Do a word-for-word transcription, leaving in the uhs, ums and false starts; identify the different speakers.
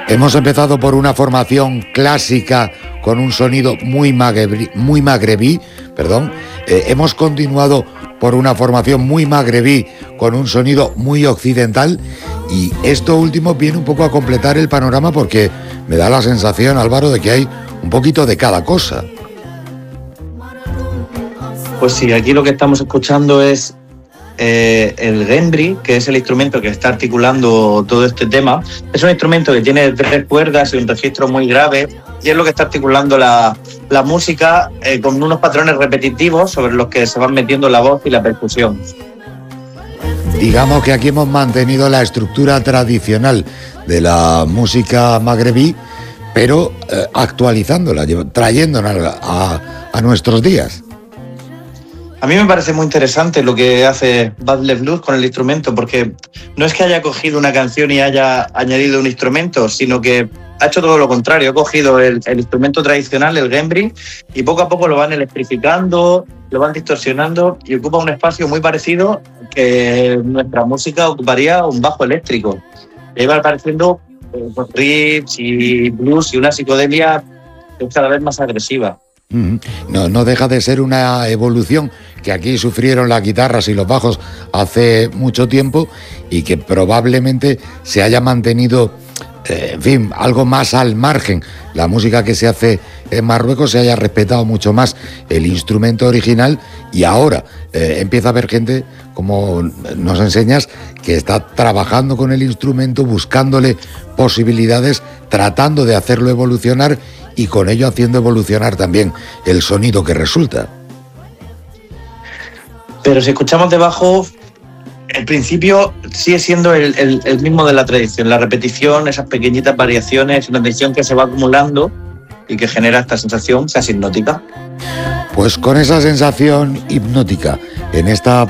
Speaker 1: Hemos empezado por una formación clásica con un sonido muy magrebí, muy magrebí perdón. Eh, hemos continuado por una formación muy magrebí con un sonido muy occidental, y esto último viene un poco a completar el panorama porque me da la sensación, Álvaro, de que hay un poquito de cada cosa.
Speaker 2: Pues sí, aquí lo que estamos escuchando es eh, el Gembri, que es el instrumento que está articulando todo este tema. Es un instrumento que tiene tres cuerdas y un registro muy grave, y es lo que está articulando la, la música eh, con unos patrones repetitivos sobre los que se van metiendo la voz y la percusión.
Speaker 1: Digamos que aquí hemos mantenido la estructura tradicional de música magrebí, pero eh, actualizándola, trayéndola a, a nuestros días.
Speaker 2: A mí me parece muy interesante lo que hace Bad Le Blues con el instrumento, porque no es que haya cogido una canción y haya añadido un instrumento, sino que ha hecho todo lo contrario. Ha cogido el, el instrumento tradicional, el Gembri, y poco a poco lo van electrificando, lo van distorsionando, y ocupa un espacio muy parecido que nuestra música ocuparía un bajo eléctrico. Y ahí va apareciendo eh, riffs y blues y una psicodelia que es cada vez más agresiva.
Speaker 1: No, no deja de ser una evolución que aquí sufrieron las guitarras y los bajos hace mucho tiempo, y que probablemente se haya mantenido, eh, en fin, algo más al margen. La música que se hace en Marruecos se haya respetado mucho más el instrumento original, y ahora eh, empieza a haber gente, como nos enseñas, que está trabajando con el instrumento, buscándole posibilidades, tratando de hacerlo evolucionar, y con ello haciendo evolucionar también el sonido que resulta.
Speaker 2: Pero si escuchamos de bajo, el principio sigue siendo el, el, el mismo de la tradición, la repetición, esas pequeñitas variaciones, una tensión que se va acumulando y que genera esta sensación casi hipnótica.
Speaker 1: Pues con esa sensación hipnótica en esta